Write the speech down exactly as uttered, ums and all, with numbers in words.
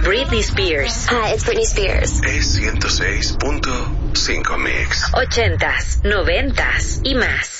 Britney Spears. Hi, it's Britney Spears. Es ciento seis punto cinco Mix. Ochentas, noventas y más.